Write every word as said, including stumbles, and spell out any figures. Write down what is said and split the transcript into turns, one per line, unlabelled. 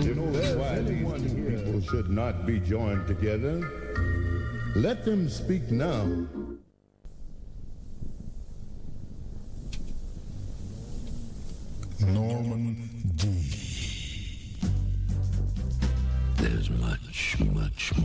You know why these two people should not be joined together? Let them speak now.
Norman D.
There's much, much